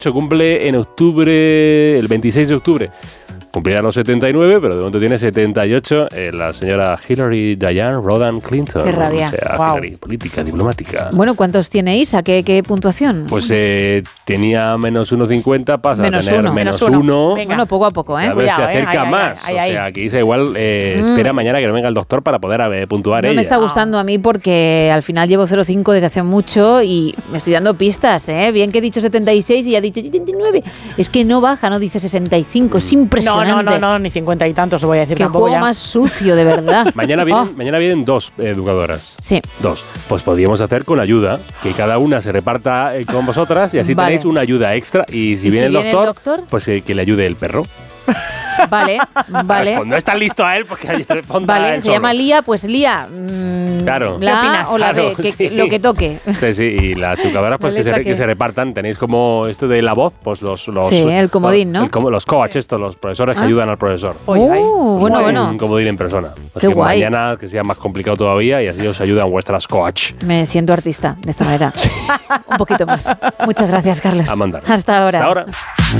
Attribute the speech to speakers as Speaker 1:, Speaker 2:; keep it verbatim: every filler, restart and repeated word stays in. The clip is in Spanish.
Speaker 1: cumple en octubre, el veintiséis de octubre. Cumplirá los setenta y nueve, pero de momento tiene setenta y ocho. Eh, la señora Hillary Diane Rodham Clinton.
Speaker 2: Qué rabia.
Speaker 1: O sea,
Speaker 2: Wow.
Speaker 1: Hillary, política, diplomática.
Speaker 2: Bueno, ¿cuántos tiene Isa? ¿Qué, qué puntuación?
Speaker 1: Pues eh, tenía menos uno coma cincuenta, pasa
Speaker 2: Menos
Speaker 1: a tener
Speaker 2: uno.
Speaker 1: menos
Speaker 2: Menos
Speaker 1: uno.
Speaker 2: uno. Bueno, poco a poco, ¿eh?
Speaker 1: A ver si
Speaker 2: Cuidado,
Speaker 1: se acerca
Speaker 2: eh. Ay, ay,
Speaker 1: más.
Speaker 2: ay, ay,
Speaker 1: o sea,
Speaker 2: ay.
Speaker 1: que Isa igual eh,
Speaker 2: Mm.
Speaker 1: espera mañana que no venga el doctor para poder eh, puntuar
Speaker 2: No
Speaker 1: ella.
Speaker 2: me está gustando a mí porque al final llevo cero coma cinco desde hace mucho y me estoy dando pistas, ¿eh? Bien que he dicho setenta y seis y ha dicho setenta y nueve. Es que no baja, no dice sesenta y cinco. Es impresionante.
Speaker 3: No, no, no, no, ni cincuenta y tantos os voy a decir
Speaker 2: Qué
Speaker 3: tampoco
Speaker 2: juego
Speaker 3: ya.
Speaker 2: más sucio, de verdad.
Speaker 1: Mañana vienen,
Speaker 2: Oh.
Speaker 1: mañana vienen dos educadoras.
Speaker 2: Sí.
Speaker 1: Dos. Pues podríamos hacer con ayuda, que cada una se reparta eh, con vosotras y así
Speaker 2: Vale.
Speaker 1: tenéis una ayuda extra. Y si,
Speaker 2: ¿Y
Speaker 1: viene,
Speaker 2: si
Speaker 1: el,
Speaker 2: viene el
Speaker 1: doctor,
Speaker 2: doctor?
Speaker 1: pues eh, que le ayude el perro.
Speaker 2: Vale, vale.
Speaker 1: Pues no está listo a él porque ayer responda
Speaker 2: Vale,
Speaker 1: él
Speaker 2: se
Speaker 1: solo.
Speaker 2: llama Lía, pues Lía. mmm,
Speaker 1: Claro.
Speaker 2: La
Speaker 1: ¿Qué
Speaker 2: A
Speaker 1: opinas?
Speaker 2: o la B,
Speaker 1: Claro,
Speaker 2: que,
Speaker 1: sí.
Speaker 2: que- lo que toque.
Speaker 1: Sí, sí, y las educadoras pues
Speaker 2: La
Speaker 1: que se,
Speaker 2: letra
Speaker 1: que
Speaker 2: que-
Speaker 1: se repartan. Tenéis como esto de la voz, pues los... los
Speaker 2: Sí, el comodín,
Speaker 1: los,
Speaker 2: ¿no?
Speaker 1: el como- los coach, estos, los profesores que
Speaker 2: Ah.
Speaker 1: ayudan al profesor.
Speaker 2: Oye, ay. Uh, bueno,
Speaker 1: Un-
Speaker 2: bueno.
Speaker 1: Un comodín en persona. Así
Speaker 2: Qué
Speaker 1: que
Speaker 2: guay.
Speaker 1: mañana que sea más complicado todavía y así os ayudan vuestras coach.
Speaker 2: Me siento artista de esta manera. Un poquito más. Muchas gracias, Carlos.
Speaker 1: A mandar.
Speaker 2: Hasta ahora.
Speaker 1: Hasta ahora.